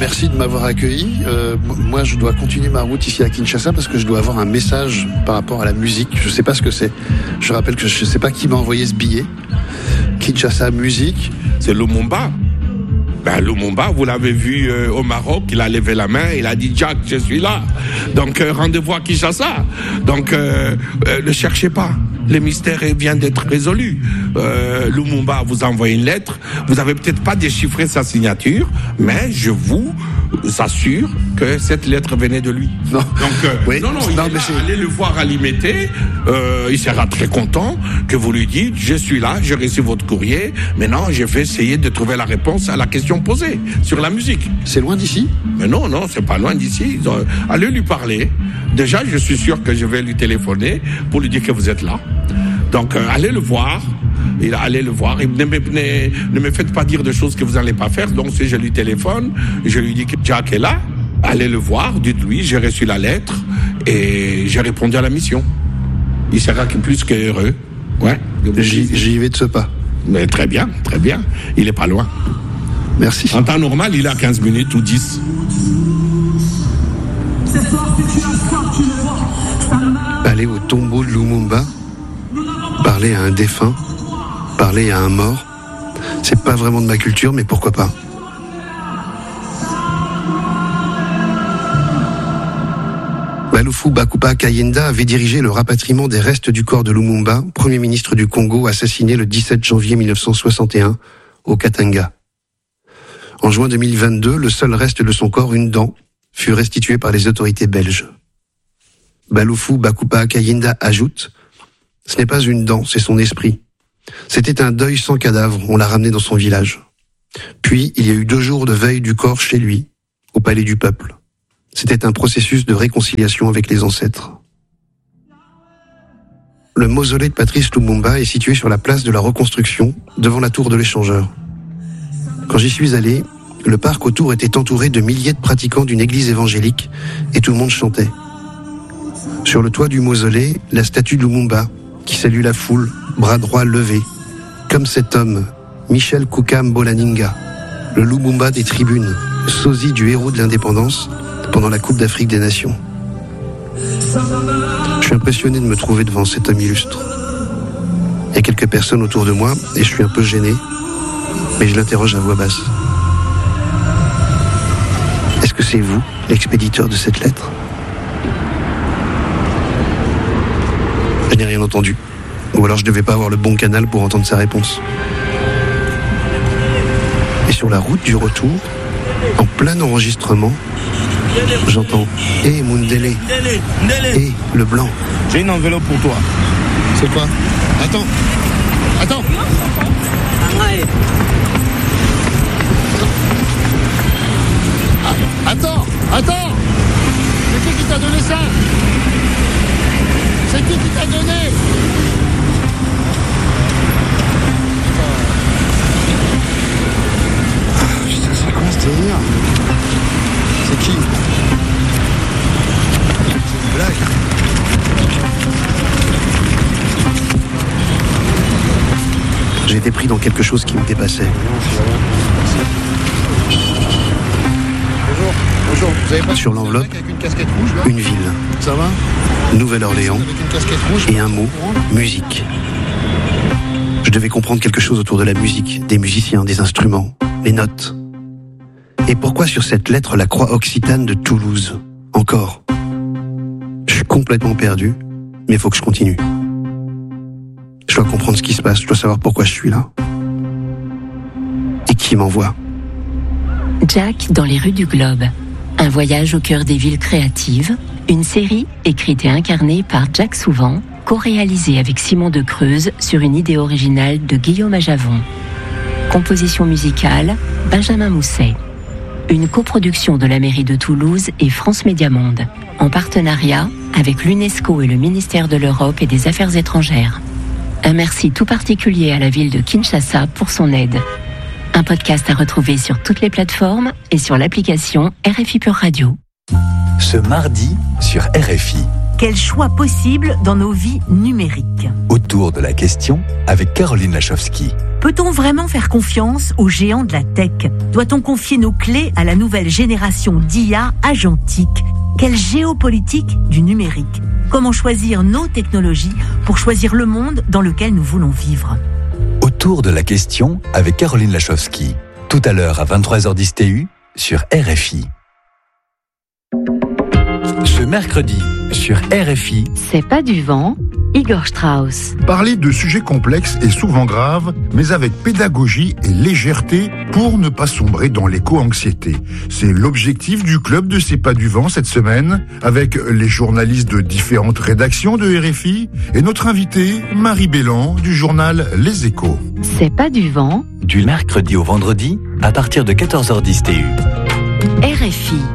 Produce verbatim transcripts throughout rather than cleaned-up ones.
merci de m'avoir accueilli. Euh, moi, je dois continuer ma route ici à Kinshasa parce que je dois avoir un message par rapport à la musique. Je sais pas ce que c'est. Je rappelle que je sais pas qui m'a envoyé ce billet. Kinshasa musique. C'est Lumumba. Ben, Lumumba, vous l'avez vu euh, au Maroc, il a levé la main, il a dit Jack, je suis là. Donc euh, rendez-vous à Kinshasa. Donc euh, euh, ne cherchez pas. Le mystère vient d'être résolu. Euh, Lumumba vous a envoyé une lettre. Vous avez peut-être pas déchiffré sa signature, mais je vous assure que cette lettre venait de lui. Non, Donc, euh, oui. non, non, il non, est mais là, c'est... allez le voir à l'Imété. Euh, il sera très content que vous lui dites je suis là, j'ai reçu votre courrier. Maintenant, je vais essayer de trouver la réponse à la question posée sur la musique. C'est loin d'ici ? Mais non, non, c'est pas loin d'ici. Euh, allez lui parler. Déjà, je suis sûr que je vais lui téléphoner pour lui dire que vous êtes là. Donc, euh, allez le voir. Et allez le voir. Et ne, me, ne, ne me faites pas dire de choses que vous n'allez pas faire. Donc, si je lui téléphone, je lui dis que Jack est là. Allez le voir. Dites-lui, j'ai reçu la lettre et j'ai répondu à la mission. Il sera plus que heureux. Ouais. J'y, j'y vais de ce pas. Mais très bien, très bien. Il est pas loin. Merci. En temps normal, il a quinze minutes ou dix. Aller au tombeau de Lumumba, parler à un défunt, parler à un mort, c'est pas vraiment de ma culture, mais pourquoi pas. Baloufou Bakupa Kayinda avait dirigé le rapatriement des restes du corps de Lumumba, premier ministre du Congo, assassiné le dix-sept janvier mille neuf cent soixante et un au Katanga. En juin deux mille vingt-deux, le seul reste de son corps, une dent, fut restitué par les autorités belges. Baloufou Bakupa Kayinda ajoute « Ce n'est pas une dent, c'est son esprit. C'était un deuil sans cadavre, on l'a ramené dans son village. Puis, il y a eu deux jours de veille du corps chez lui, au palais du peuple. C'était un processus de réconciliation avec les ancêtres. » Le mausolée de Patrice Lumumba est situé sur la place de la Reconstruction, devant la tour de l'Échangeur. Quand j'y suis allé, le parc autour était entouré de milliers de pratiquants d'une église évangélique et tout le monde chantait. Sur le toit du mausolée, la statue de Lumumba, qui salue la foule, bras droits levés, comme cet homme, Michel Koukam Bolaninga, le Lumumba des tribunes, sosie du héros de l'indépendance pendant la Coupe d'Afrique des Nations. Je suis impressionné de me trouver devant cet homme illustre. Il y a quelques personnes autour de moi et je suis un peu gêné, mais je l'interroge à voix basse. Est-ce que c'est vous, l'expéditeur de cette lettre ? Je n'ai rien entendu. Ou alors je ne devais pas avoir le bon canal pour entendre sa réponse. Et sur la route du retour, en plein enregistrement, j'entends « Hé, hey, Mundele !»« Hé, le blanc !» J'ai une enveloppe pour toi. C'est quoi ? Attends Attends ah, Attends Attends C'est qui qui t'a donné ça ? C'est qui qui t'a donné ? Ah, putain, c'est quoi ce délire ? C'est qui ? C'est une blague. J'ai été pris dans quelque chose qui me dépassait. Bonjour. Bonjour. Vous avez pas sur l'enveloppe avec une casquette rouge, là ? Une ville. Ça va ? Nouvelle-Orléans. Avec une casquette rouge, et un mot, musique. Je devais comprendre quelque chose autour de la musique, des musiciens, des instruments, les notes. Et pourquoi sur cette lettre la croix occitane de Toulouse ? Encore. Je suis complètement perdu, mais il faut que je continue. Je dois comprendre ce qui se passe, je dois savoir pourquoi je suis là. Et qui m'envoie. Jack dans les rues du Globe. Un voyage au cœur des villes créatives. Une série écrite et incarnée par Jack Souvent, co-réalisée avec Simon de Creuse sur une idée originale de Guillaume Ajavon. Composition musicale, Benjamin Mousset. Une coproduction de la mairie de Toulouse et France Média Monde, en partenariat avec l'UNESCO et le ministère de l'Europe et des Affaires étrangères. Un merci tout particulier à la ville de Kinshasa pour son aide. Un podcast à retrouver sur toutes les plateformes et sur l'application R F I Pure Radio. Ce mardi sur R F I. Quel choix possible dans nos vies numériques ? Autour de la question avec Caroline Lachowski. Peut-on vraiment faire confiance aux géants de la tech ? Doit-on confier nos clés à la nouvelle génération d'I A agentique ? Quelle géopolitique du numérique ? Comment choisir nos technologies pour choisir le monde dans lequel nous voulons vivre ? Autour de la question avec Caroline Lachowski. Tout à l'heure à vingt-trois heures dix T U sur R F I. Ce mercredi sur R F I. C'est pas du vent, Igor Strauss. Parler de sujets complexes et souvent graves, mais avec pédagogie et légèreté pour ne pas sombrer dans l'éco-anxiété. C'est l'objectif du club de C'est pas du vent cette semaine, avec les journalistes de différentes rédactions de R F I et notre invitée, Marie Bélan, du journal Les Échos. C'est pas du vent. Du mercredi au vendredi, à partir de quatorze heures dix T U. R F I.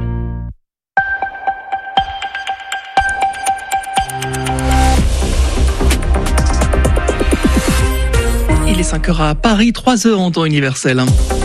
Il est cinq heures à Paris, trois heures en temps universel.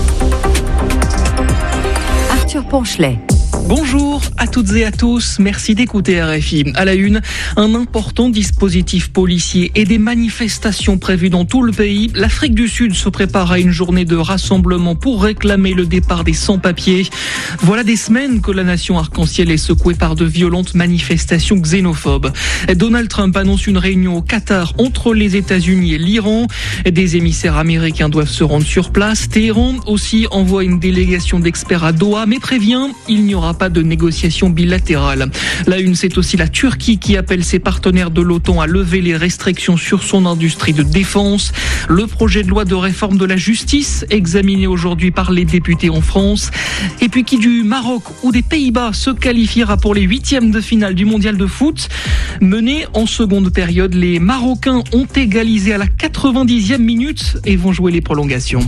Arthur Ponchelet. Bonjour à toutes et à tous, merci d'écouter R F I. À la une, un important dispositif policier et des manifestations prévues dans tout le pays. L'Afrique du Sud se prépare à une journée de rassemblement pour réclamer le départ des sans-papiers. Voilà des semaines que la nation arc-en-ciel est secouée par de violentes manifestations xénophobes. Donald Trump annonce une réunion au Qatar entre les États-Unis et l'Iran. Des émissaires américains doivent se rendre sur place. Téhéran aussi envoie une délégation d'experts à Doha, mais prévient, il n'y aura pas de négociations bilatérales. La une, c'est aussi la Turquie qui appelle ses partenaires de l'OTAN à lever les restrictions sur son industrie de défense. Le projet de loi de réforme de la justice, examiné aujourd'hui par les députés en France. Et puis qui du Maroc ou des Pays-Bas se qualifiera pour les huitièmes de finale du mondial de foot. Menés en seconde période, les Marocains ont égalisé à la quatre-vingt-dixième minute et vont jouer les prolongations.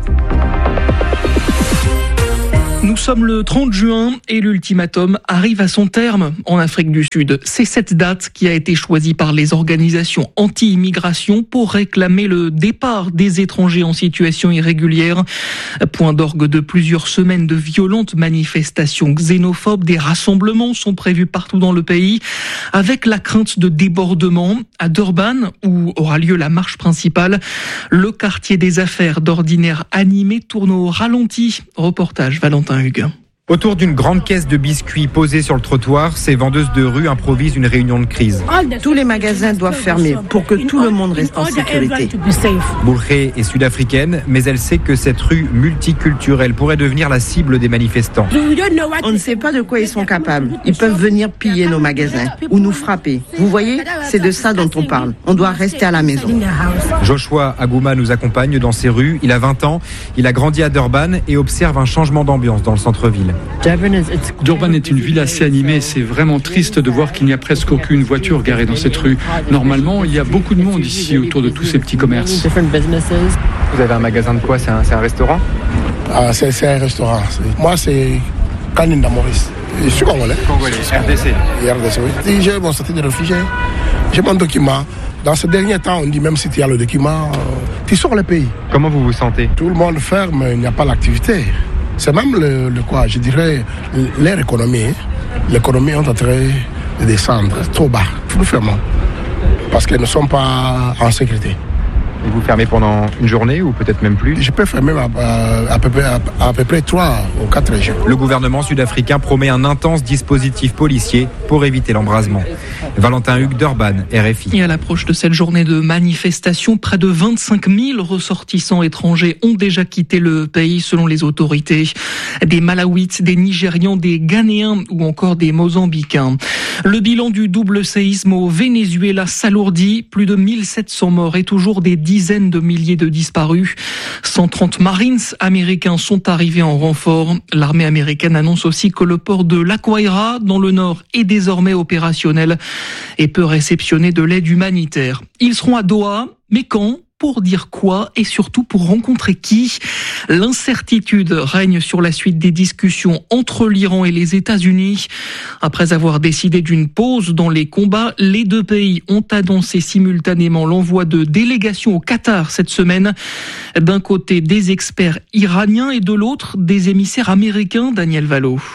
Nous sommes le trente juin et l'ultimatum arrive à son terme en Afrique du Sud. C'est cette date qui a été choisie par les organisations anti-immigration pour réclamer le départ des étrangers en situation irrégulière. Point d'orgue de plusieurs semaines de violentes manifestations xénophobes. Des rassemblements sont prévus partout dans le pays avec la crainte de débordements. À Durban, où aura lieu la marche principale, le quartier des affaires d'ordinaire animé tourne au ralenti. Reportage Valentin Hugues. Autour d'une grande caisse de biscuits posée sur le trottoir, ces vendeuses de rue improvisent une réunion de crise. Tous les magasins doivent fermer pour que tout le monde reste en sécurité. Boulkhé est sud-africaine, mais elle sait que cette rue multiculturelle pourrait devenir la cible des manifestants. On ne sait pas de quoi ils sont capables. Ils peuvent venir piller nos magasins ou nous frapper. Vous voyez, c'est de ça dont on parle. On doit rester à la maison. Joshua Aguma nous accompagne dans ces rues. Il a vingt ans, il a grandi à Durban et observe un changement d'ambiance dans le centre-ville. Durban est une ville assez animée. C'est vraiment triste de voir qu'il n'y a presque aucune voiture garée dans cette rue. Normalement, il y a beaucoup de monde ici autour de tous ces petits commerces. Vous avez un magasin de quoi ? C'est un, c'est un restaurant ? Ah, c'est, c'est un restaurant. C'est... Moi, c'est Kaninda Maurice. Je suis congolais. Congolais, R D C. R D C, oui. J'ai mon statut de réfugié. J'ai mon document. Dans ce dernier temps, on dit même si tu as le document, tu sors le pays. Comment vous vous sentez ? Tout le monde ferme, il n'y a pas d'activité. C'est même le, le quoi, je dirais, leur économie. L'économie est en train de descendre trop bas, tout fermement. Parce qu'ils ne sont pas en sécurité. Et vous fermez pendant une journée ou peut-être même plus ? Je peux fermer à, à, à, peu près, à, à peu près trois ou quatre jours. Le gouvernement sud-africain promet un intense dispositif policier pour éviter l'embrasement. Valentin Hugues, Durban, R F I. Et à l'approche de cette journée de manifestation, près de vingt-cinq mille ressortissants étrangers ont déjà quitté le pays selon les autorités. Des Malawites, des Nigérians, des Ghanéens ou encore des Mozambicains. Le bilan du double séisme au Venezuela s'alourdit. Plus de mille sept cents morts et toujours des dizaines de milliers de disparus. cent trente Marines américains sont arrivés en renfort. L'armée américaine annonce aussi que le port de La Guaira, dans le nord, est désormais opérationnel et peut réceptionner de l'aide humanitaire. Ils seront à Doha, mais quand ? Pour dire quoi et surtout pour rencontrer qui ? L'incertitude règne sur la suite des discussions entre l'Iran et les États-Unis. Après avoir décidé d'une pause dans les combats, les deux pays ont annoncé simultanément l'envoi de délégations au Qatar cette semaine. D'un côté, des experts iraniens et de l'autre, des émissaires américains, Daniel Valo.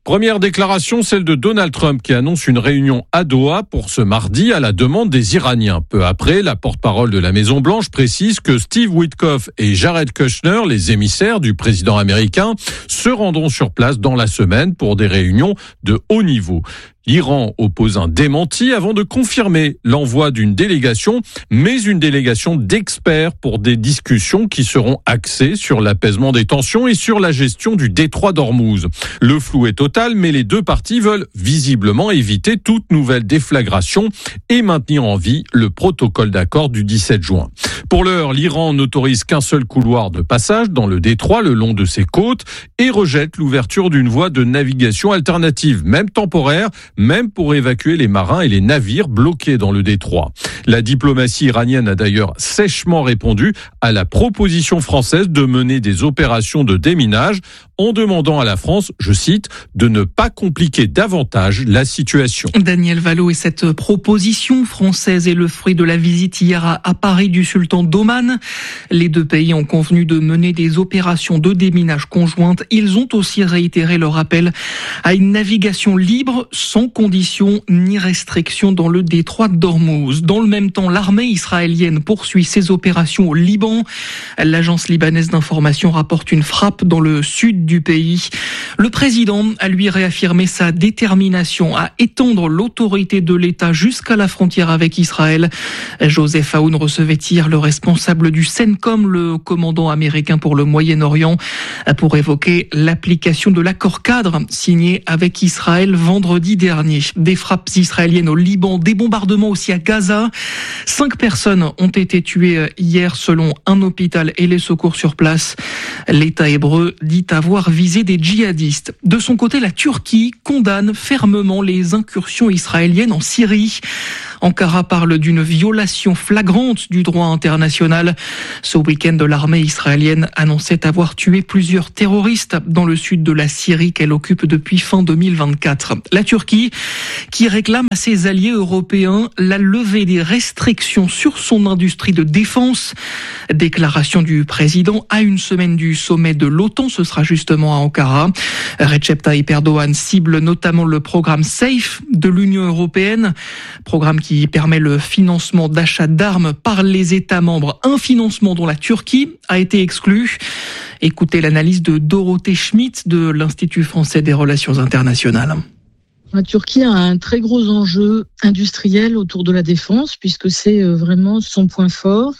Première déclaration, celle de Donald Trump qui annonce une réunion à Doha pour ce mardi à la demande des Iraniens. Peu après, la porte-parole de la Maison-Blanche précise que Steve Witkoff et Jared Kushner, les émissaires du président américain, se rendront sur place dans la semaine pour des réunions de haut niveau. L'Iran oppose un démenti avant de confirmer l'envoi d'une délégation, mais une délégation d'experts pour des discussions qui seront axées sur l'apaisement des tensions et sur la gestion du détroit d'Ormuz. Le flou est total, mais les deux parties veulent visiblement éviter toute nouvelle déflagration et maintenir en vie le protocole d'accord du dix-sept juin. Pour l'heure, l'Iran n'autorise qu'un seul couloir de passage dans le détroit le long de ses côtes et rejette l'ouverture d'une voie de navigation alternative, même temporaire, même pour évacuer les marins et les navires bloqués dans le détroit. La diplomatie iranienne a d'ailleurs sèchement répondu à la proposition française de mener des opérations de déminage en demandant à la France, je cite, de ne pas compliquer davantage la situation. Daniel Valo, et cette proposition française est le fruit de la visite hier à Paris du sultan d'Oman. Les deux pays ont convenu de mener des opérations de déminage conjointes. Ils ont aussi réitéré leur appel à une navigation libre sans conditions ni restrictions dans le détroit d'Ormuz. Dans le même temps, l'armée israélienne poursuit ses opérations au Liban. L'agence libanaise d'information rapporte une frappe dans le sud du pays. Le président a lui réaffirmé sa détermination à étendre l'autorité de l'État jusqu'à la frontière avec Israël. Joseph Aoun recevait hier le responsable du CENTCOM, le commandant américain pour le Moyen-Orient, pour évoquer l'application de l'accord cadre signé avec Israël vendredi dernier. Des frappes israéliennes au Liban, des bombardements aussi à Gaza. Cinq personnes ont été tuées hier selon un hôpital et les secours sur place. L'État hébreu dit avoir visé des djihadistes. De son côté, la Turquie condamne fermement les incursions israéliennes en Syrie. Ankara parle d'une violation flagrante du droit international. Ce week-end, l'armée israélienne annonçait avoir tué plusieurs terroristes dans le sud de la Syrie qu'elle occupe depuis fin deux mille vingt-quatre. La Turquie qui réclame à ses alliés européens la levée des restrictions sur son industrie de défense. Déclaration du président à une semaine du sommet de l'OTAN, ce sera justement à Ankara. Recep Tayyip Erdogan cible notamment le programme SAFE de l'Union européenne, programme qui qui permet le financement d'achats d'armes par les États membres, un financement dont la Turquie a été exclue. Écoutez l'analyse de Dorothée Schmitt de l'Institut français des relations internationales. La Turquie a un très gros enjeu industriel autour de la défense, puisque c'est vraiment son point fort.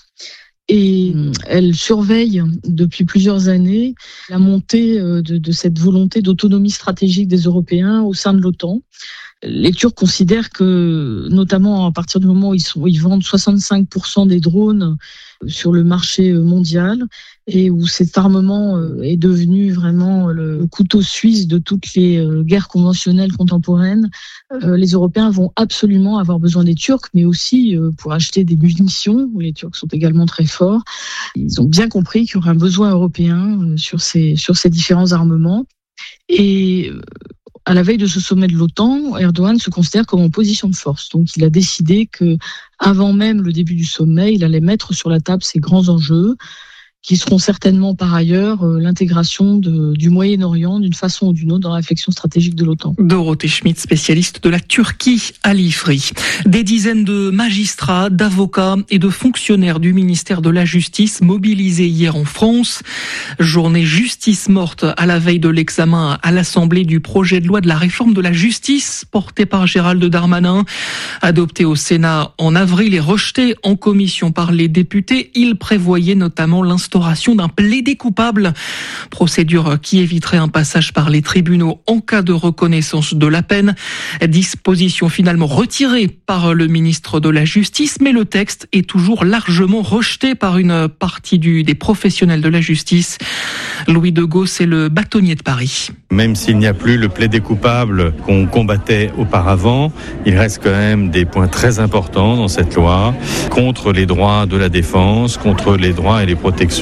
Et elle surveille depuis plusieurs années la montée de, de cette volonté d'autonomie stratégique des Européens au sein de l'OTAN. Les Turcs considèrent que, notamment à partir du moment où ils, sont, ils vendent soixante-cinq pour cent des drones sur le marché mondial et où cet armement est devenu vraiment le couteau suisse de toutes les guerres conventionnelles contemporaines, les Européens vont absolument avoir besoin des Turcs, mais aussi pour acheter des munitions, où les Turcs sont également très forts. Ils ont bien compris qu'il y aurait un besoin européen sur ces, sur ces différents armements. Et à la veille de ce sommet de l'OTAN, Erdogan se considère comme en position de force. Donc il a décidé que, avant même le début du sommet, il allait mettre sur la table ces grands enjeux, qui seront certainement par ailleurs euh, l'intégration de, du Moyen-Orient d'une façon ou d'une autre dans la réflexion stratégique de l'OTAN. Dorothée Schmitt, spécialiste de la Turquie à l'I F R I. Des dizaines de magistrats, d'avocats et de fonctionnaires du ministère de la Justice mobilisés hier en France. Journée justice morte à la veille de l'examen à l'Assemblée du projet de loi de la réforme de la justice porté par Gérald Darmanin. Adopté au Sénat en avril et rejeté en commission par les députés, il prévoyait notamment l'instauration d'un plaidé coupable, procédure qui éviterait un passage par les tribunaux en cas de reconnaissance de la peine. Disposition finalement retirée par le ministre de la Justice, mais le texte est toujours largement rejeté par une partie du, des professionnels de la justice. Louis Degaut, c'est le bâtonnier de Paris. Même s'il n'y a plus le plaidé coupable qu'on combattait auparavant, il reste quand même des points très importants dans cette loi contre les droits de la défense, contre les droits et les protections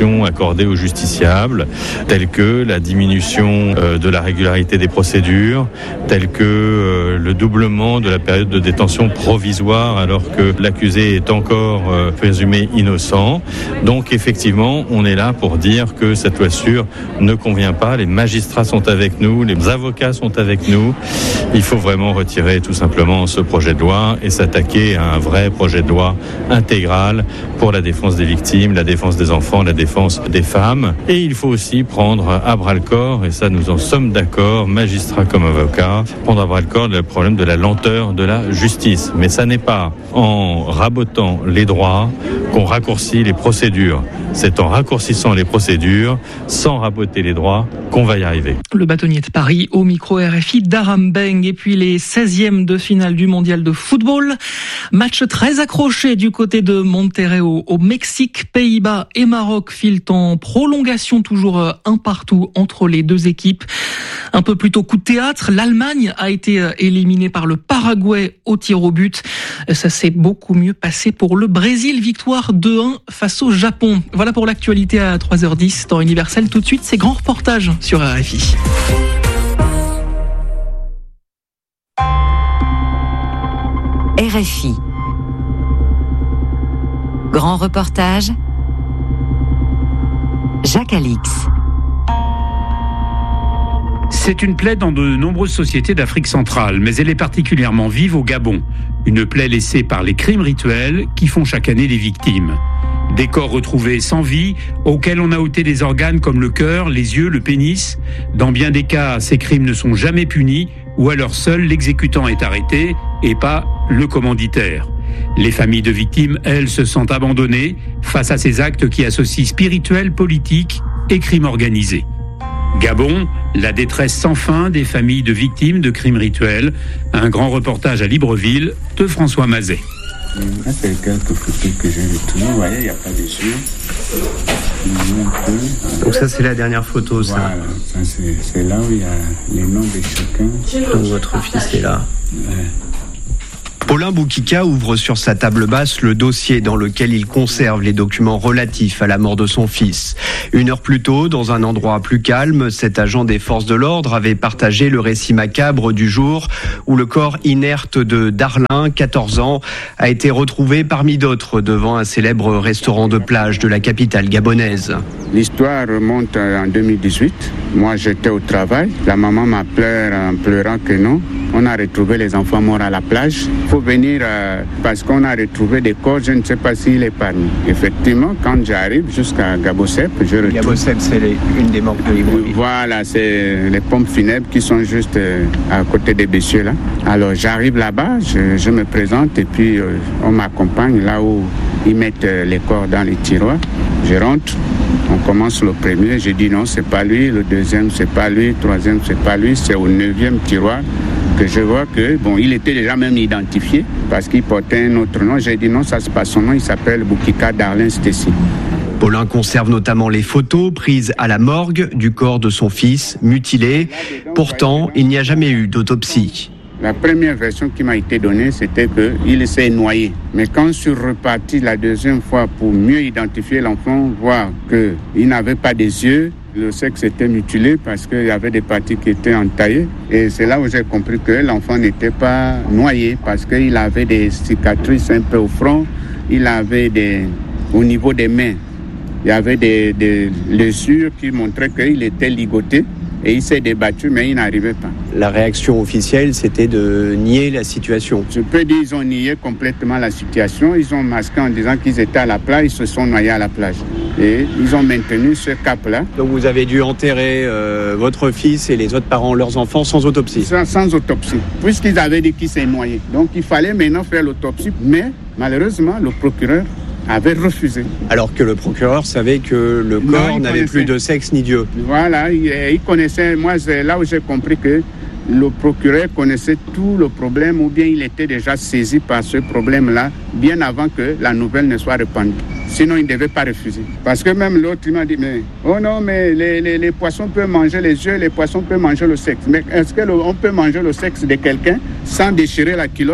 sanctions accordées aux justiciables, telles que la diminution euh, de la régularité des procédures, telles que euh, le doublement de la période de détention provisoire alors que l'accusé est encore euh, présumé innocent. Donc effectivement, on est là pour dire que cette loi sûre ne convient pas. Les magistrats sont avec nous, les avocats sont avec nous. Il faut vraiment retirer tout simplement ce projet de loi et s'attaquer à un vrai projet de loi intégral pour la défense des victimes, la défense des enfants, la défense des femmes. Et il faut aussi prendre à bras le corps, et ça nous en sommes d'accord, magistrats comme avocats, prendre à bras le corps le problème de la lenteur de la justice. Mais ça n'est pas en rabotant les droits qu'on raccourcit les procédures. C'est en raccourcissant les procédures, sans raboter les droits, qu'on va y arriver. Le bâtonnier de Paris au micro R F I d'Aram Beng. Et puis les seizièmes de finale du mondial de football. Match très accroché du côté de Monterrey au Mexique. Pays-Bas et Maroc filent en prolongation, toujours un partout entre les deux équipes. Un peu plus tôt, coup de théâtre, l'Allemagne a été éliminée par le Paraguay au tir au but. Ça s'est beaucoup mieux passé pour le Brésil. Victoire deux un face au Japon. Voilà pour l'actualité à trois heures dix dans Universel. Tout de suite, c'est grand reportage sur R F I. R F I. Grand reportage. Jacques Alix. C'est une plaie dans de nombreuses sociétés d'Afrique centrale, mais elle est particulièrement vive au Gabon. Une plaie laissée par les crimes rituels qui font chaque année des victimes. Des corps retrouvés sans vie, auxquels on a ôté des organes comme le cœur, les yeux, le pénis. Dans bien des cas, ces crimes ne sont jamais punis, ou alors seul l'exécutant est arrêté, et pas le commanditaire. Les familles de victimes, elles, se sentent abandonnées face à ces actes qui associent spirituel, politique et crime organisé. Gabon, la détresse sans fin des familles de victimes de crimes rituels. Un grand reportage à Libreville de François Mazet. Là, c'est quelques photos que j'ai retenues. Vous voyez, il n'y a pas de yeux. Donc ça, c'est la dernière photo, ça. Voilà, ça, c'est, c'est là où il y a les noms de chacun. Donc votre fils est là. Ouais. Paulin Boukika ouvre sur sa table basse le dossier dans lequel il conserve les documents relatifs à la mort de son fils. Une heure plus tôt, dans un endroit plus calme, cet agent des forces de l'ordre avait partagé le récit macabre du jour où le corps inerte de Darlin, quatorze ans, a été retrouvé parmi d'autres devant un célèbre restaurant de plage de la capitale gabonaise. L'histoire remonte en deux mille dix-huit. Moi, j'étais au travail. La maman m'appelait en pleurant que non. On a retrouvé les enfants morts à la plage. Il faut venir euh, parce qu'on a retrouvé des corps, je ne sais pas s'il est parmi. Effectivement, quand j'arrive jusqu'à Gabosep, je retrouve... Gabosep, c'est les, une des morts de Libreville. Voilà, c'est les pompes funèbres qui sont juste euh, à côté des messieurs là. Alors j'arrive là-bas, je, je me présente et puis euh, on m'accompagne là où ils mettent euh, les corps dans les tiroirs. Je rentre. On commence le premier, je dis non, c'est pas lui. Le deuxième, c'est pas lui. Le troisième, c'est pas lui. C'est au neuvième tiroir que je vois que, bon, il était déjà même identifié parce qu'il portait un autre nom. J'ai dit non, ça c'est pas son nom, il s'appelle Boukika Darlin Stécy. Paulin conserve notamment les photos prises à la morgue du corps de son fils, mutilé. Pourtant, il n'y a jamais eu d'autopsie. La première version qui m'a été donnée, c'était qu'il s'est noyé. Mais quand je suis reparti la deuxième fois pour mieux identifier l'enfant, voir qu'il n'avait pas des yeux, le sexe était mutilé parce qu'il y avait des parties qui étaient entaillées. Et c'est là où j'ai compris que l'enfant n'était pas noyé parce qu'il avait des cicatrices un peu au front, il avait des, au niveau des mains, il y avait des, des blessures qui montraient qu'il était ligoté. Et il s'est débattu, mais il n'arrivait pas. La réaction officielle, c'était de nier la situation. Je peux dire qu'ils ont nié complètement la situation. Ils ont masqué en disant qu'ils étaient à la plage, ils se sont noyés à la plage. Et ils ont maintenu ce cap-là. Donc vous avez dû enterrer euh, votre fils et les autres parents, leurs enfants, sans autopsie. Sans, sans autopsie, puisqu'ils avaient dit qu'il s'est noyé. Donc il fallait maintenant faire l'autopsie. Mais malheureusement, le procureur avait refusé. Alors que le procureur savait que le corps non, n'avait plus de sexe ni d'yeux. Voilà, il, il connaissait, moi c'est là où j'ai compris que le procureur connaissait tout le problème ou bien il était déjà saisi par ce problème-là bien avant que la nouvelle ne soit répandue. Sinon, il ne devait pas refuser. Parce que même l'autre, il m'a dit, mais, oh non, mais les, les, les poissons peuvent manger les yeux, les poissons peuvent manger le sexe. Mais est-ce qu'on peut manger le sexe de quelqu'un sans déchirer la culotte?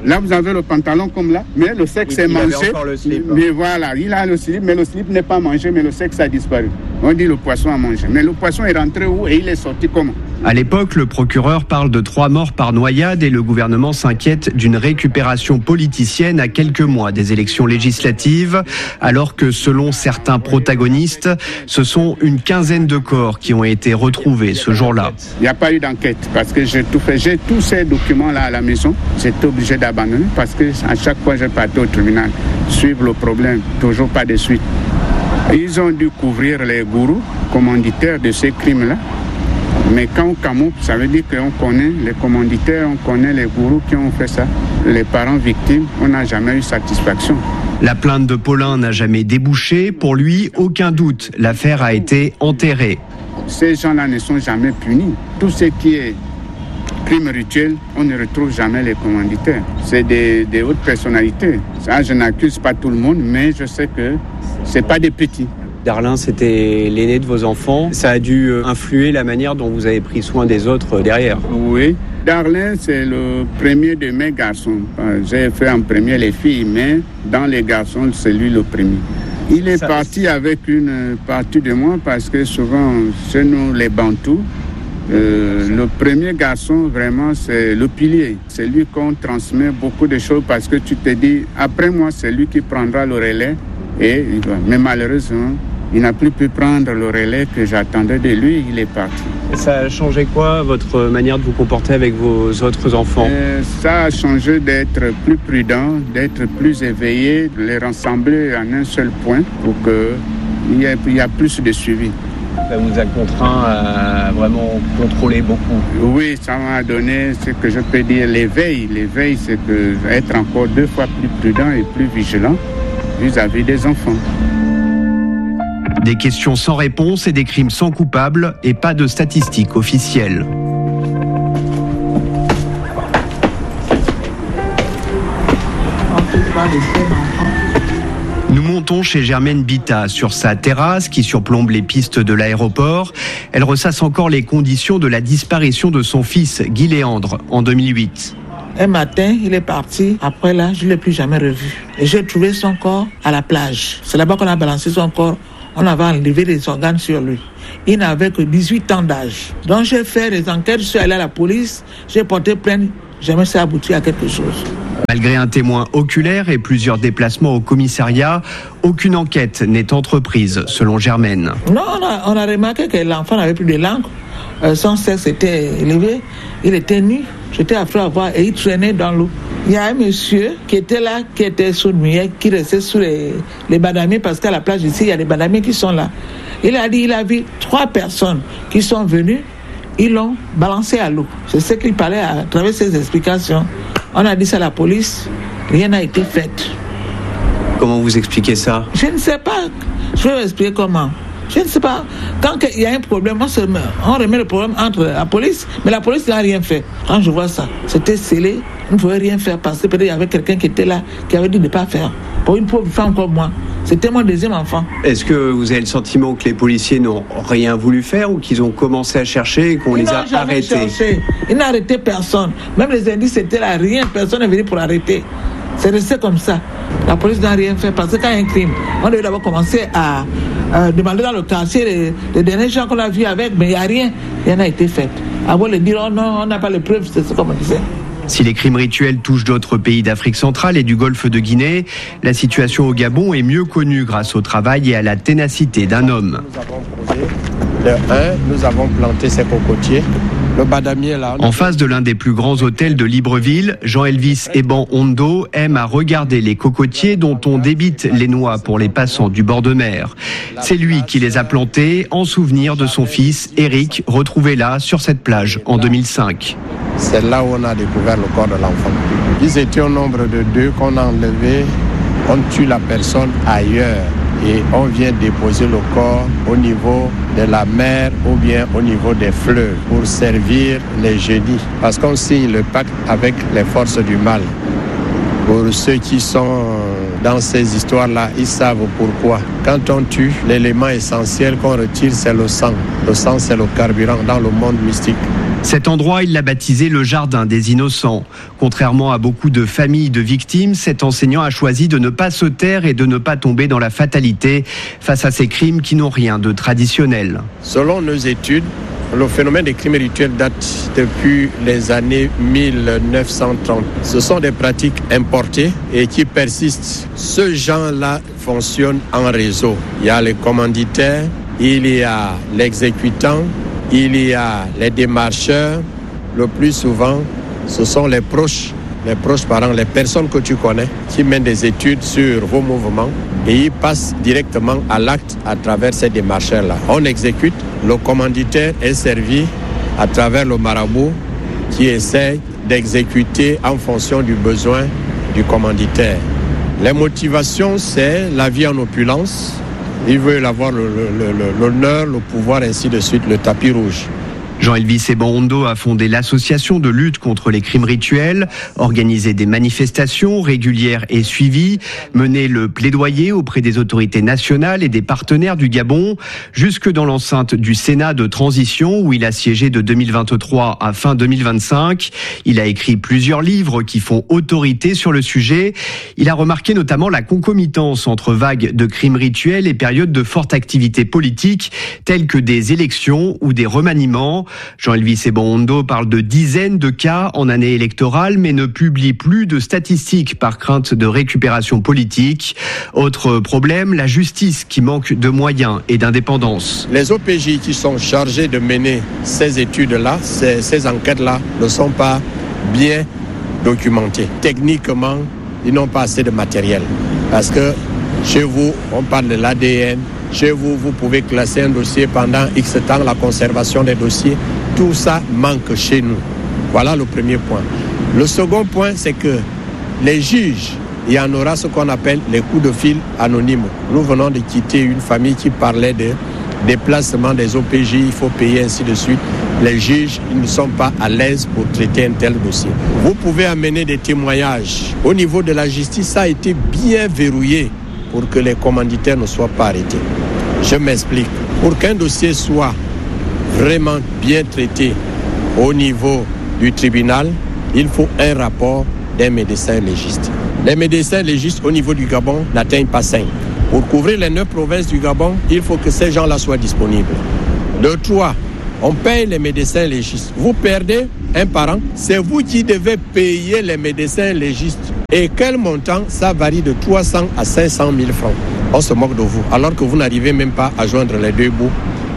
Là, vous avez le pantalon comme là, mais le sexe est mangé. Le slip, mais voilà, il a le slip, mais le slip n'est pas mangé, mais le sexe a disparu. On dit le poisson a mangé. Mais le poisson est rentré où et il est sorti comment? À l'époque, le procureur parle de trois morts par noyade et le gouvernement s'inquiète d'une récupération politicienne à quelques mois des élections législatives, alors que selon certains protagonistes, ce sont une quinzaine de corps qui ont été retrouvés ce jour-là. Il n'y a pas eu d'enquête parce que j'ai tout fait. J'ai tous ces documents-là à la maison. J'étais obligé d'abandonner parce que à chaque fois je partais au tribunal, suivre le problème, toujours pas de suite. Ils ont dû couvrir les gourous commanditaires de ces crimes-là. Mais quand on camoupe, ça veut dire qu'on connaît les commanditaires, on connaît les gourous qui ont fait ça. Les parents victimes, on n'a jamais eu satisfaction. La plainte de Paulin n'a jamais débouché. Pour lui, aucun doute, l'affaire a été enterrée. Ces gens-là ne sont jamais punis. Tout ce qui est crime rituel, on ne retrouve jamais les commanditaires. C'est des, des hautes personnalités. Ça, je n'accuse pas tout le monde, mais je sais que ce n'est pas des petits. Darlin, c'était l'aîné de vos enfants. Ça a dû influer la manière dont vous avez pris soin des autres derrière. Oui. Darlin, c'est le premier de mes garçons. J'ai fait en premier les filles, mais dans les garçons, c'est lui le premier. Il est Ça, parti avec une partie de moi parce que souvent, chez nous, les Bantous, euh, le premier garçon, vraiment, c'est le pilier. C'est lui qu'on transmet beaucoup de choses parce que tu te dis, après moi, c'est lui qui prendra le relais. Et, mais malheureusement, il n'a plus pu prendre le relais que j'attendais de lui, il est parti. Et ça a changé quoi, votre manière de vous comporter avec vos autres enfants? euh, Ça a changé d'être plus prudent, d'être plus éveillé, de les rassembler en un seul point pour qu'il y ait, il y a plus de suivi. Ça vous a contraint à vraiment contrôler beaucoup? Oui, ça m'a donné ce que je peux dire, l'éveil. L'éveil, c'est que être encore deux fois plus prudent et plus vigilant vis-à-vis des enfants. Des questions sans réponse et des crimes sans coupable et pas de statistiques officielles. Nous montons chez Germaine Bita sur sa terrasse qui surplombe les pistes de l'aéroport. Elle ressasse encore les conditions de la disparition de son fils Guy Léandre en deux mille huit. Un matin, il est parti. Après là, je ne l'ai plus jamais revu. Et j'ai trouvé son corps à la plage. C'est là-bas qu'on a balancé son corps. On avait enlevé les organes sur lui. Il n'avait que dix-huit ans d'âge. Donc j'ai fait des enquêtes, je suis allé à la police, j'ai porté plainte. Jamais ça aboutit à quelque chose. Malgré un témoin oculaire et plusieurs déplacements au commissariat, aucune enquête n'est entreprise, selon Germaine. Non, on a, on a remarqué que l'enfant n'avait plus de langue. Euh, son sexe était élevé, il était nu. J'étais affreux à voir et il traînait dans l'eau. Il y a un monsieur qui était là, qui était sourd-muet, qui restait sous les, les badamiers, parce qu'à la plage ici, il y a des badamiers qui sont là. Il a dit, il a vu trois personnes qui sont venues, ils l'ont balancé à l'eau. C'est ce qu'il parlait à travers ses explications. On a dit ça à la police, rien n'a été fait. Comment vous expliquez ça? Je ne sais pas. Je vais vous expliquer comment. Je ne sais pas. Quand il y a un problème, on, se met, on remet le problème entre la police, mais la police n'a rien fait. Quand je vois ça, c'était scellé, on ne pouvait rien faire parce que peut-être il y avait quelqu'un qui était là, qui avait dit de ne pas faire. Pour une pauvre femme comme moi. C'était mon deuxième enfant. Est-ce que vous avez le sentiment que les policiers n'ont rien voulu faire ou qu'ils ont commencé à chercher et qu'on Ils les a arrêtés? Cherché. Ils n'ont arrêté personne. Même les indices étaient là, rien, personne n'est venu pour arrêter. C'est resté comme ça. La police n'a rien fait parce que quand il y a un crime, on devait d'abord commencer à euh, demander dans le quartier les, les derniers gens qu'on a vus avec, mais il n'y a rien, rien n'a été fait. Avant de dire, oh non, on n'a pas les preuves, c'est ce qu'on me disait. Si les crimes rituels touchent d'autres pays d'Afrique centrale et du golfe de Guinée, la situation au Gabon est mieux connue grâce au travail et à la ténacité d'un homme. De un, nous avons planté ces cocotiers. Le badamier là. En face de l'un des plus grands hôtels de Libreville, Jean-Elvis Eban Hondo aime à regarder les cocotiers dont on débite les noix pour les passants du bord de mer. C'est lui qui les a plantés en souvenir de son fils Eric, retrouvé là sur cette plage en deux mille cinq. C'est là où on a découvert le corps de l'enfant. Ils étaient au nombre de deux qu'on a enlevés. On tue la personne ailleurs et on vient déposer le corps au niveau de la mer ou bien au niveau des fleuves pour servir les génies. Parce qu'on signe le pacte avec les forces du mal. Pour ceux qui sont dans ces histoires-là, ils savent pourquoi. Quand on tue, l'élément essentiel qu'on retire, c'est le sang. Le sang, c'est le carburant dans le monde mystique. Cet endroit, il l'a baptisé le Jardin des Innocents. Contrairement à beaucoup de familles de victimes, cet enseignant a choisi de ne pas se taire et de ne pas tomber dans la fatalité face à ces crimes qui n'ont rien de traditionnel. Selon nos études, le phénomène des crimes rituels date depuis les années mille neuf cent trente. Ce sont des pratiques importées et qui persistent. Ce genre-là fonctionne en réseau. Il y a les commanditaires, il y a l'exécutant, il y a les démarcheurs. Le plus souvent, ce sont les proches, les proches parents, les personnes que tu connais qui mènent des études sur vos mouvements et ils passent directement à l'acte à travers ces démarcheurs-là. On exécute, le commanditaire est servi à travers le marabout qui essaie d'exécuter en fonction du besoin du commanditaire. Les motivations, c'est la vie en opulence. Ils veulent avoir le, le, le, l'honneur, le pouvoir, ainsi de suite, le tapis rouge. Jean-Elvis Sebondo a fondé l'association de lutte contre les crimes rituels, organisé des manifestations régulières et suivies, mené le plaidoyer auprès des autorités nationales et des partenaires du Gabon, jusque dans l'enceinte du Sénat de transition où il a siégé de deux mille vingt-trois à fin deux mille vingt-cinq. Il a écrit plusieurs livres qui font autorité sur le sujet. Il a remarqué notamment la concomitance entre vagues de crimes rituels et périodes de forte activité politique, telles que des élections ou des remaniements. Jean-Elvis Sebondo parle de dizaines de cas en année électorale, mais ne publie plus de statistiques par crainte de récupération politique. Autre problème, la justice qui manque de moyens et d'indépendance. Les O P J qui sont chargés de mener ces études-là, ces, ces enquêtes-là, ne sont pas bien documentées. Techniquement, ils n'ont pas assez de matériel. Parce que chez vous, on parle de l'A D N. Chez vous, vous pouvez classer un dossier pendant X temps, la conservation des dossiers. Tout ça manque chez nous. Voilà le premier point. Le second point, c'est que les juges, il y en aura ce qu'on appelle les coups de fil anonymes. Nous venons de quitter une famille qui parlait de déplacement des O P J, il faut payer, ainsi de suite. Les juges, ils ne sont pas à l'aise pour traiter un tel dossier. Vous pouvez amener des témoignages. Au niveau de la justice, ça a été bien verrouillé pour que les commanditaires ne soient pas arrêtés. Je m'explique. Pour qu'un dossier soit vraiment bien traité au niveau du tribunal, il faut un rapport d'un médecin légiste. Les médecins légistes au niveau du Gabon n'atteignent pas cinq. Pour couvrir les neuf provinces du Gabon, il faut que ces gens-là soient disponibles. De trois, on paye les médecins légistes. Vous perdez un parent, c'est vous qui devez payer les médecins légistes. Et quel montant? Ça varie de trois cents à cinq cent mille francs. On se moque de vous, alors que vous n'arrivez même pas à joindre les deux bouts.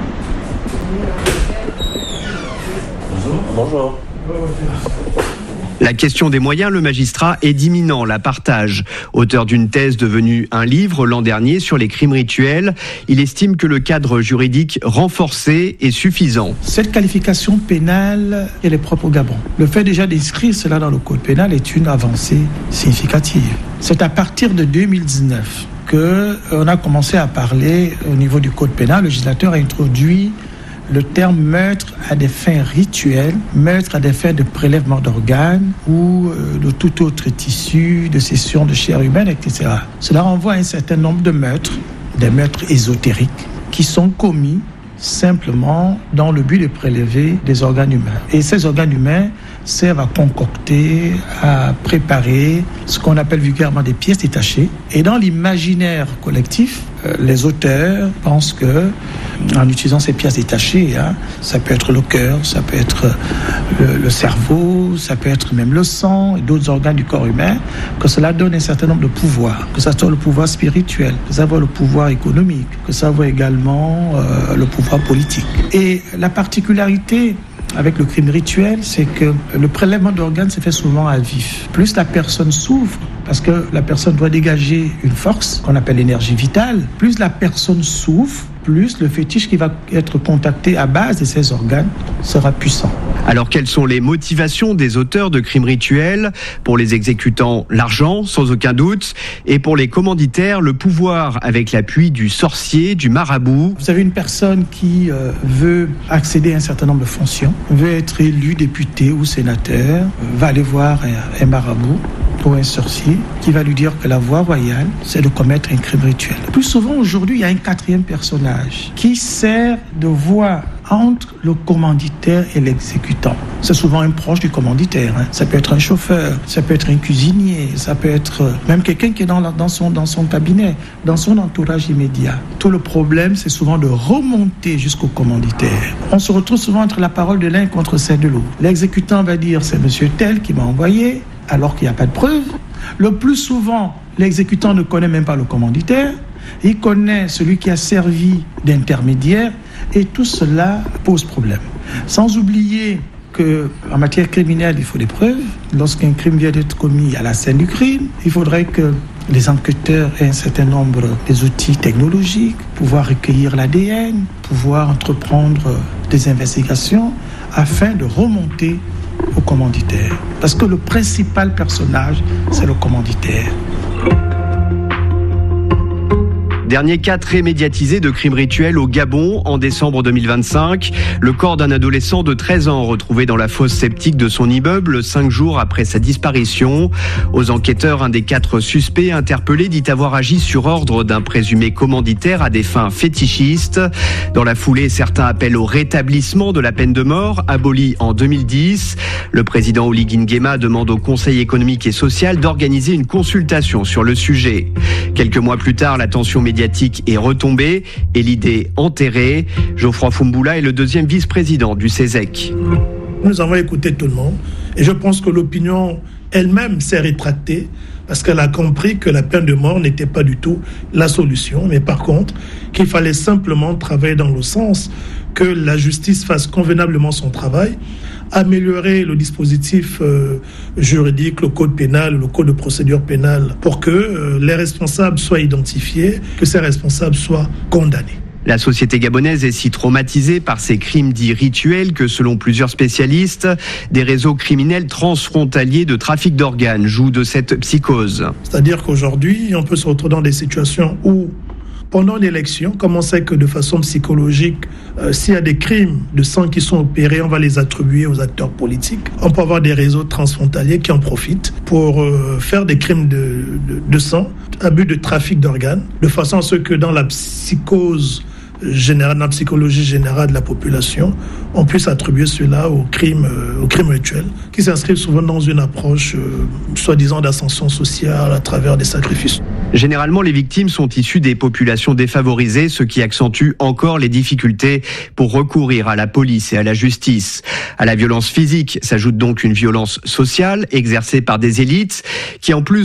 Bonjour. La question des moyens, le magistrat Eddy Minnan la partage. Auteur d'une thèse devenue un livre l'an dernier sur les crimes rituels, il estime que le cadre juridique renforcé est suffisant. Cette qualification pénale, elle est propre au Gabon. Le fait déjà d'inscrire cela dans le code pénal est une avancée significative. C'est à partir de deux mille dix-neuf qu'on a commencé à parler au niveau du code pénal. Le législateur a introduit le terme meurtre à des fins rituelles, meurtre à des fins de prélèvement d'organes ou euh, de tout autre tissu, de cession de chair humaine, et cetera. Cela renvoie à un certain nombre de meurtres, des meurtres ésotériques, qui sont commis simplement dans le but de prélever des organes humains. Et ces organes humains servent à concocter, à préparer ce qu'on appelle vulgairement des pièces détachées. Et dans l'imaginaire collectif, euh, les auteurs pensent que, en utilisant ces pièces détachées, hein, ça peut être le cœur, ça peut être le, le cerveau, ça peut être même le sang et d'autres organes du corps humain, que cela donne un certain nombre de pouvoirs, que ça soit le pouvoir spirituel, que ça soit le pouvoir économique, que ça soit également euh, le pouvoir politique. Et la particularité avec le crime rituel, c'est que le prélèvement d'organes se fait souvent à vif. Plus la personne souffre, parce que la personne doit dégager une force qu'on appelle l'énergie vitale, plus la personne souffre, plus le fétiche qui va être contacté à base de ces organes sera puissant. Alors quelles sont les motivations des auteurs de crimes rituels? Pour les exécutants, l'argent, sans aucun doute, et pour les commanditaires, le pouvoir avec l'appui du sorcier, du marabout. Vous avez une personne qui euh, veut accéder à un certain nombre de fonctions, veut être élu député ou sénateur, euh, va aller voir un, un marabout ou un sorcier qui va lui dire que la voie royale, c'est de commettre un crime rituel. Plus souvent aujourd'hui, il y a un quatrième personnage qui sert de voie entre le commanditaire et l'exécutant. C'est souvent un proche du commanditaire. Hein. Ça peut être un chauffeur, ça peut être un cuisinier, ça peut être même quelqu'un qui est dans, la, dans, son, dans son cabinet, dans son entourage immédiat. Tout le problème, c'est souvent de remonter jusqu'au commanditaire. On se retrouve souvent entre la parole de l'un contre celle de l'autre. L'exécutant va dire « c'est monsieur tel qui m'a envoyé », alors qu'il n'y a pas de preuve. Le plus souvent, l'exécutant ne connaît même pas le commanditaire. Il connaît celui qui a servi d'intermédiaire et tout cela pose problème. Sans oublier qu'en matière criminelle, il faut des preuves. Lorsqu'un crime vient d'être commis à la scène du crime, il faudrait que les enquêteurs aient un certain nombre des outils technologiques, pouvoir recueillir l'A D N, pouvoir entreprendre des investigations afin de remonter au commanditaire. Parce que le principal personnage, c'est le commanditaire. Dernier cas très médiatisé de crime rituel au Gabon en décembre deux mille vingt-cinq. Le corps d'un adolescent de treize ans retrouvé dans la fosse septique de son immeuble cinq jours après sa disparition. Aux enquêteurs, un des quatre suspects interpellés dit avoir agi sur ordre d'un présumé commanditaire à des fins fétichistes. Dans la foulée, certains appellent au rétablissement de la peine de mort, abolie en deux mille dix. Le président Oligui Nguema demande au Conseil économique et social d'organiser une consultation sur le sujet. Quelques mois plus tard, la tension médiatique est retombée et l'idée enterrée. Geoffroy Fumboula est le deuxième vice-président du C E S E C. Nous avons écouté tout le monde et je pense que l'opinion elle-même s'est rétractée parce qu'elle a compris que la peine de mort n'était pas du tout la solution, mais par contre qu'il fallait simplement travailler dans le sens que la justice fasse convenablement son travail, améliorer le dispositif euh, juridique, le code pénal, le code de procédure pénale, pour que euh, les responsables soient identifiés, que ces responsables soient condamnés. La société gabonaise est si traumatisée par ces crimes dits rituels que, selon plusieurs spécialistes, des réseaux criminels transfrontaliers de trafic d'organes jouent de cette psychose. C'est-à-dire qu'aujourd'hui, on peut se retrouver dans des situations où, pendant l'élection, comme on sait que de façon psychologique, euh, s'il y a des crimes de sang qui sont opérés, on va les attribuer aux acteurs politiques. On peut avoir des réseaux transfrontaliers qui en profitent pour euh, faire des crimes de, de, de sang, abus de trafic d'organes, de façon à ce que dans la psychose générale, dans la psychologie générale de la population, on puisse attribuer cela aux crimes, euh, aux crimes rituels, qui s'inscrivent souvent dans une approche euh, soi-disant d'ascension sociale à travers des sacrifices. Généralement, les victimes sont issues des populations défavorisées, ce qui accentue encore les difficultés pour recourir à la police et à la justice. À la violence physique s'ajoute donc une violence sociale exercée par des élites qui, en plus